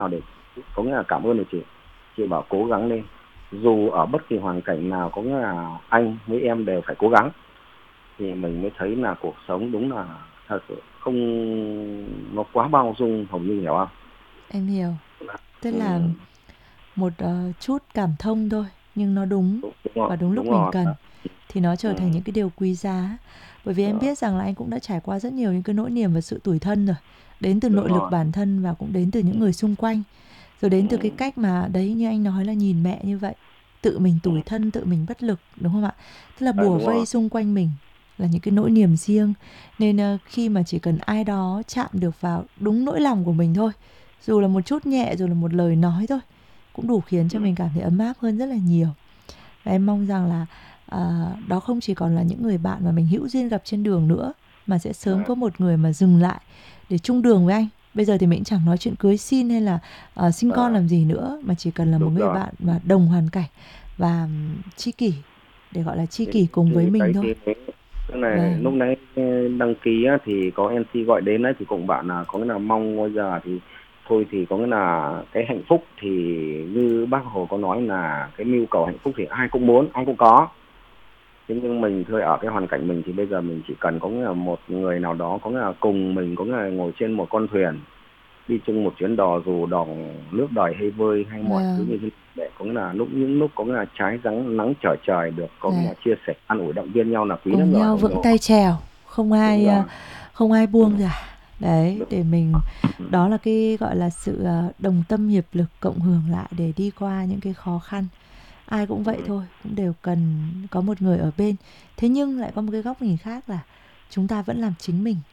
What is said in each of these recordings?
nào để có nghĩa là cảm ơn được chị bảo cố gắng lên, dù ở bất kỳ hoàn cảnh nào có nghĩa là anh với em đều phải cố gắng thì mình mới thấy là cuộc sống đúng là thật sự không, nó quá bao dung, hầu như hiểu không. Em hiểu. Tức Ừ, là một chút cảm thông thôi, nhưng nó đúng đúng rồi, và đúng lúc đúng mình rồi. cần thì nó Ừ, trở thành những cái điều quý giá. Bởi vì em đó, biết rằng là anh cũng đã trải qua rất nhiều những cái nỗi niềm và sự tủi thân rồi, đến từ đúng nội lực rồi. bản thân và cũng đến từ Ừ, những người xung quanh, rồi ừ, đến từ cái cách mà đấy như anh nói là nhìn mẹ như vậy, tự mình ừ, tủi thân, tự mình bất lực, đúng không ạ? Tức là đấy, bủa đúng rồi. vây xung quanh mình là những cái nỗi niềm riêng, nên khi mà chỉ cần ai đó chạm được vào đúng nỗi lòng của mình thôi, dù là một chút nhẹ, dù là một lời nói thôi, cũng đủ khiến Ừ, cho mình cảm thấy ấm áp hơn rất là nhiều. Và em mong rằng là đó không chỉ còn là những người bạn mà mình hữu duyên gặp trên đường nữa, mà sẽ sớm à, có một người mà dừng lại để chung đường với anh. Bây giờ thì mình cũng chẳng nói chuyện cưới xin hay là sinh con à, làm gì nữa, mà chỉ cần là một đúng người rồi. bạn mà đồng hoàn cảnh và tri kỷ, để gọi là tri thì, kỷ cùng với thì mình đấy thôi. thì tức là Vâng, lúc nãy đăng ký á, thì có MC gọi đến đấy thì cũng bạn là có nghĩa là mong bây giờ thì thôi thì có nghĩa là cái hạnh phúc thì như bác Hồ có nói là cái mưu cầu hạnh phúc thì ai cũng muốn, ai cũng có. Thế nhưng mình thôi ở cái hoàn cảnh mình thì bây giờ mình chỉ cần có nghĩa là một người nào đó có nghĩa là cùng mình có nghĩa là ngồi trên một con thuyền đi chung một chuyến đò, dù đò nước đời hay vơi hay mọi thứ vâng, như thế, để có nghĩa là những lúc có nghĩa là trái nắng nắng trở trời được có nghĩa dạ. là chia sẻ an ủi động viên nhau là quý Cùng lắm rồi, nhau Hồng vững Nhung. tay trèo, không Đúng ai rồi. không ai Ừ, buông ra. Đấy, đúng. để mình, Ừ, đó là cái gọi là sự đồng tâm hiệp lực cộng hưởng lại để đi qua những cái khó khăn. Ai cũng vậy ừ, thôi, cũng đều cần có một người ở bên. Thế nhưng lại có một cái góc nhìn khác là chúng ta vẫn làm chính mình.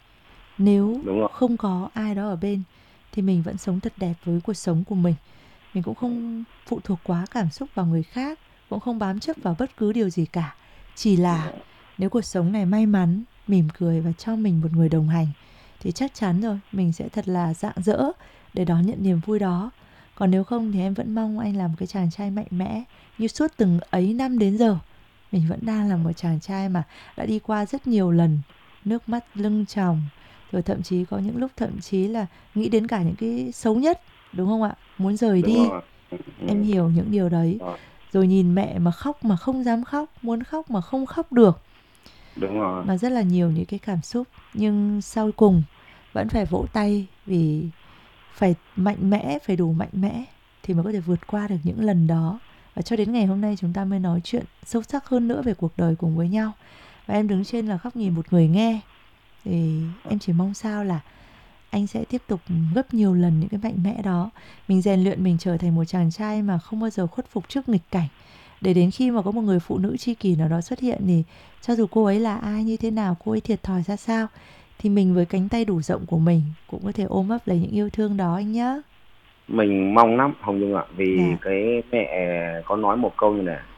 Nếu đúng rồi. không có ai đó ở bên thì mình vẫn sống thật đẹp với cuộc sống của mình. Mình cũng không phụ thuộc quá cảm xúc vào người khác, cũng không bám chấp vào bất cứ điều gì cả. Chỉ là nếu cuộc sống này may mắn, mỉm cười và cho mình một người đồng hành thì chắc chắn rồi, mình sẽ thật là rạng rỡ để đón nhận niềm vui đó. Còn nếu không thì em vẫn mong anh là một cái chàng trai mạnh mẽ như suốt từng ấy năm đến giờ. Mình vẫn đang là một chàng trai mà đã đi qua rất nhiều lần nước mắt lưng tròng, rồi thậm chí có những lúc thậm chí là nghĩ đến cả những cái xấu nhất, đúng không ạ? Muốn rời Đúng đi. rồi. Ừ, Em hiểu những điều đấy. rồi. Rồi nhìn mẹ mà khóc mà không dám khóc, muốn khóc mà không khóc được, Đúng rồi. mà rất là nhiều những cái cảm xúc, nhưng sau cùng vẫn phải vỗ tay vì phải mạnh mẽ, phải đủ mạnh mẽ thì mới có thể vượt qua được những lần đó. Và cho đến ngày hôm nay chúng ta mới nói chuyện sâu sắc hơn nữa về cuộc đời cùng với nhau. Và em đứng trên là góc nhìn một người nghe, thì em chỉ mong sao là anh sẽ tiếp tục gấp nhiều lần những cái mạnh mẽ đó. Mình rèn luyện mình trở thành một chàng trai mà không bao giờ khuất phục trước nghịch cảnh. Để đến khi mà có một người phụ nữ tri kỷ nào đó xuất hiện thì cho dù cô ấy là ai, như thế nào, cô ấy thiệt thòi ra sao, thì mình với cánh tay đủ rộng của mình cũng có thể ôm ấp lấy những yêu thương đó anh nhá. Mình mong lắm Hồng Nhung ạ, vì Dạ, cái mẹ có nói một câu như này: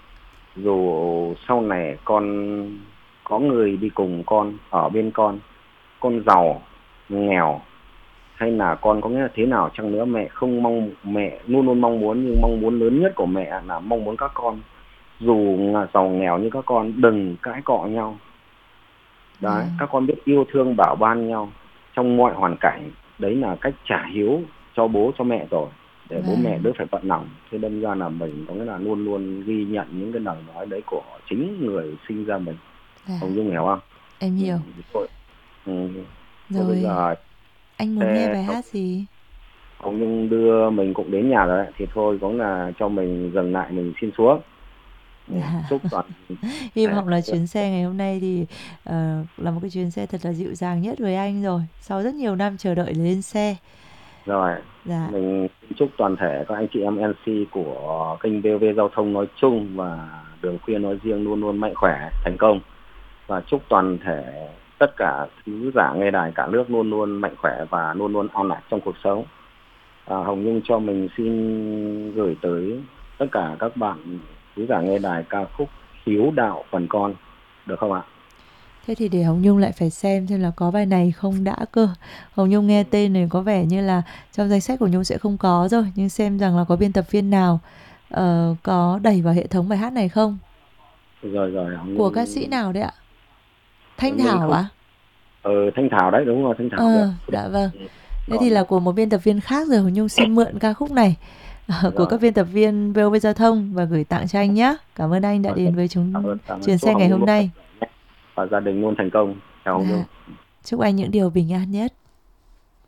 dù sau này con có người đi cùng con ở bên con giàu nghèo hay là con có nghĩa là thế nào chăng nữa, mẹ không mong, mẹ luôn luôn mong muốn, nhưng mong muốn lớn nhất của mẹ là mong muốn các con dù là giàu nghèo như các con đừng cãi cọ nhau. Đấy, vâng, các con biết yêu thương bảo ban nhau trong mọi hoàn cảnh, đấy là cách trả hiếu cho bố cho mẹ rồi, để bố mẹ vâng, đỡ phải bận lòng. Thế đâm ra là mình có nghĩa là luôn luôn ghi nhận những cái lời nói đấy của chính người sinh ra mình. dạ, Hồng Dung hiểu không? em Ừ, hiểu. thôi, ừ, thôi bây Rồi, giờ anh muốn nghe xe bài hát gì? Hồng Nhung đưa mình cũng đến nhà rồi đấy, thì thôi cũng là cho mình dừng lại, mình xin xuống. Ừ, Dạ. chúc toàn Hy thể vọng là chuyến xe ngày hôm nay thì là một cái chuyến xe thật là dịu dàng nhất với anh rồi. Sau rất nhiều năm chờ đợi để lên xe. rồi. Dạ, Mình chúc toàn thể các anh chị em MC của kênh VOV Giao thông nói chung và Đường Khuya nói riêng luôn luôn mạnh khỏe, thành công. Và chúc toàn thể tất cả khán giả nghe đài cả nước luôn luôn mạnh khỏe và luôn luôn an lạc trong cuộc sống. Hồng Nhung cho mình xin gửi tới tất cả các bạn khán giả nghe đài ca khúc Hiếu Đạo Phần Con, được không ạ? thế thì để Hồng Nhung lại phải xem là có bài này không đã cơ. Hồng Nhung nghe tên này có vẻ như là trong danh sách của Nhung sẽ không có rồi, nhưng xem rằng là có biên tập viên nào có đẩy vào hệ thống bài hát này không? Rồi rồi, Hồng Của ca sĩ Nhung. nào đấy ạ? Thanh Mình Thảo không. à? Thanh Thảo đấy, đúng rồi, Thanh Thảo kìa. Dạ vâng. Thế thì Còn là của một biên tập viên khác rồi, Hồng Nhung xin mượn ca khúc này của các rồi, biên tập viên VOV Giao thông và gửi tặng cho anh nhé. Cảm ơn anh đã đến với chúng cảm ơn chuyến cô xe Hồng ngày Nhung hôm luôn nay. và gia đình luôn thành công. Chào Hồng Nhung. Dạ. Chúc anh những điều bình an nhất.